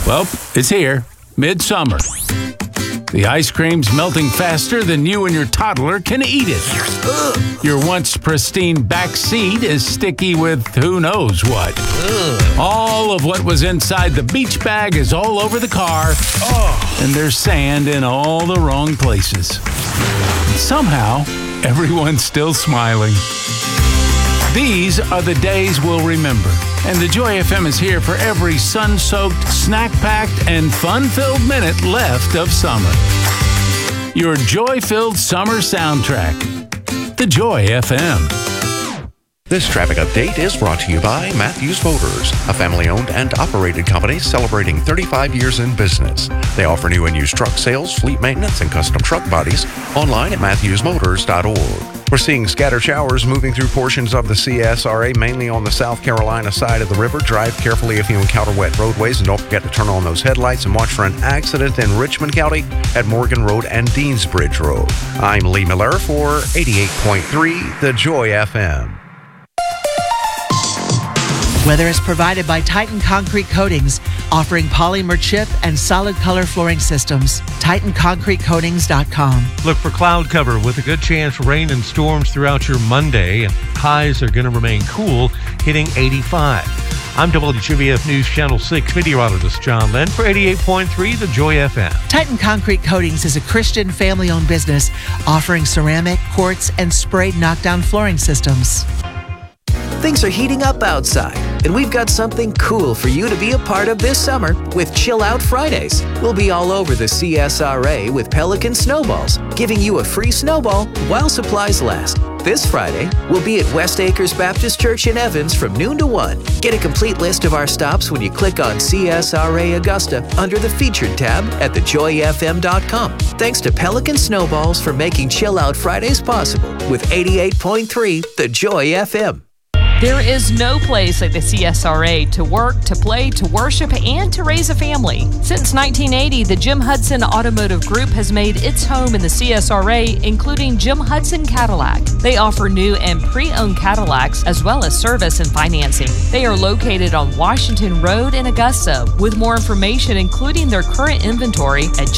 Well, it's here. Midsummer. The ice cream's melting faster than you and your toddler can eat it. Your once pristine back seat is sticky with who knows what. All of what was inside the beach bag is all over the car, and there's sand in all the wrong places. Somehow, everyone's still smiling. These are the days we'll remember, and the Joy FM is here for every sun-soaked, snack-packed, and fun-filled minute left of summer. Your joy-filled summer soundtrack. The Joy FM. This traffic update is brought to you by Matthews Motors, a family-owned and operated company celebrating 35 years in business. They offer new and used truck sales, fleet maintenance, and custom truck bodies online at matthewsmotors.org. We're seeing scattered showers moving through portions of the CSRA, mainly on the South Carolina side of the river. Drive carefully if you encounter wet roadways, and don't forget to turn on those headlights and watch for an accident in Richmond County at Morgan Road and Deansbridge Road. I'm Lee Miller for 88.3 The Joy FM. Weather is provided by Titan Concrete Coatings, offering polymer chip and solid color flooring systems. TitanConcreteCoatings.com. Look for cloud cover with a good chance for rain and storms throughout your Monday, and highs are going to remain cool, hitting 85. I'm WGBF News Channel 6 meteorologist John Lynn for 88.3 The Joy FM. Titan Concrete Coatings is a Christian family-owned business offering ceramic, quartz, and sprayed knockdown flooring systems. Things are heating up outside, and we've got something cool for you to be a part of this summer with Chill Out Fridays. We'll be all over the CSRA with Pelican Snowballs, giving you a free snowball while supplies last. This Friday, we'll be at West Acres Baptist Church in Evans from noon to 1. Get a complete list of our stops when you click on CSRA Augusta under the Featured tab at thejoyfm.com. Thanks to Pelican Snowballs for making Chill Out Fridays possible with 88.3 The Joy FM. There is no place like the CSRA to work, to play, to worship, and to raise a family. Since 1980, the Jim Hudson Automotive Group has made its home in the CSRA, including Jim Hudson Cadillac. They offer new and pre-owned Cadillacs, as well as service and financing. They are located on Washington Road in Augusta. With more information, including their current inventory, at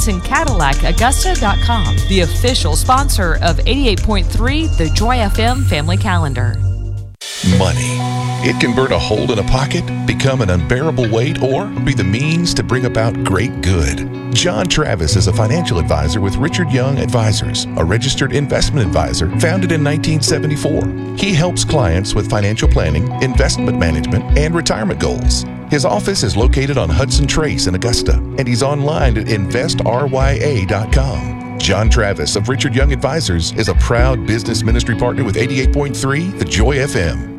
JimHudsonCadillacAugusta.com, the official sponsor of 88.3 The Joy FM Family Calendar. Money. It can burn a hole in a pocket, become an unbearable weight, or be the means to bring about great good. John Travis is a financial advisor with Richard Young Advisors, a registered investment advisor founded in 1974. He helps clients with financial planning, investment management, and retirement goals. His office is located on Hudson Trace in Augusta, and he's online at investrya.com. John Travis of Richard Young Advisors is a proud business ministry partner with 88.3 The Joy FM.